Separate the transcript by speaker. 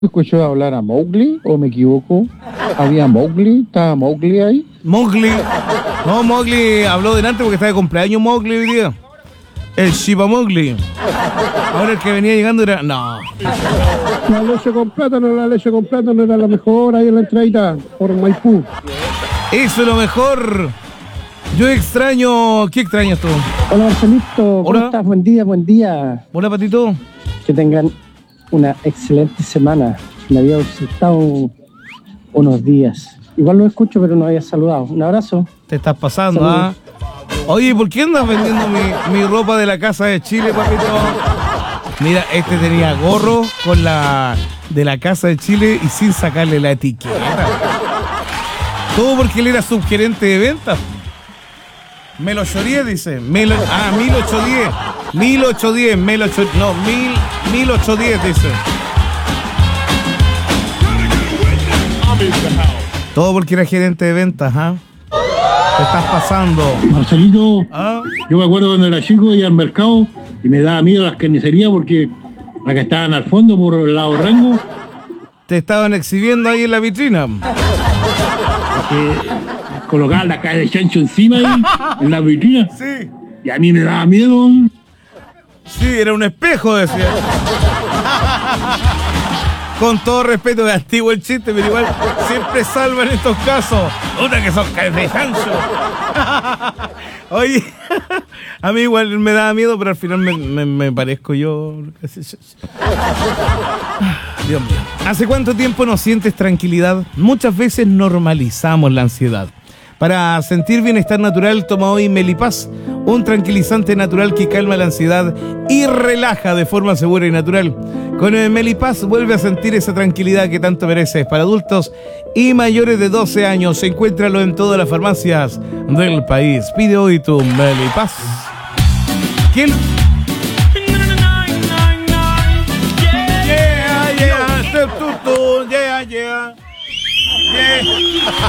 Speaker 1: ¿Escuchó hablar a Mowgli o me equivoco? ¿Había Mowgli? ¿Estaba Mowgli ahí?
Speaker 2: Mowgli. No, Mowgli habló delante porque estaba de cumpleaños Mowgli hoy día. El Shiba Mowgli. Ahora el que venía llegando era... No.
Speaker 1: La leche con plátano era la mejor ahí en la entradita por Maipú.
Speaker 2: Eso es lo mejor. Yo extraño... ¿Qué extrañas tú?
Speaker 1: Hola Marcelito, ¿cómo
Speaker 2: Hola.
Speaker 1: estás? Buen día, buen día.
Speaker 2: Hola, Patito.
Speaker 1: Que tengan una excelente semana. Me había ausentado unos días. Igual lo escucho, pero no había saludado. Un abrazo.
Speaker 2: Te estás pasando,
Speaker 1: Saludos.
Speaker 2: Oye, ¿por qué andas vendiendo mi ropa de la Casa de Chile, papito? Mira, este tenía gorro con la de la Casa de Chile y sin sacarle la etiqueta. Todo porque él era subgerente de ventas. Me lo lloré, dice. 1810. 1810, 1810, dice. Todo porque era gerente de ventas, ¿ah? Te estás pasando.
Speaker 3: Marcelito,
Speaker 2: ¿Ah?
Speaker 3: yo me acuerdo cuando era chico iba al mercado y me daba miedo las carnicerías porque las que estaban al fondo por el lado Rango,
Speaker 2: Te estaban exhibiendo ahí en la vitrina.
Speaker 3: colocaban la cara de chancho encima ahí, en la vitrina,
Speaker 2: Sí,
Speaker 3: y a mí me daba miedo.
Speaker 2: sí, era un espejo, decía. Con todo respeto, de antiguo el chiste, pero igual siempre salvan estos casos. Una que son de chancho. Oye, a mí igual me daba miedo, pero al final me parezco yo. Dios mío. ¿Hace cuánto tiempo no sientes tranquilidad? Muchas veces normalizamos la ansiedad. Para sentir bienestar natural, toma hoy Melipaz, un tranquilizante natural que calma la ansiedad y relaja de forma segura y natural. Con el Melipaz vuelve a sentir esa tranquilidad que tanto mereces. Para adultos y mayores de 12 años, encuéntralo en todas las farmacias del país. Pide hoy tu Melipaz. ¿Quién? Yeah, yeah, yeah, yeah.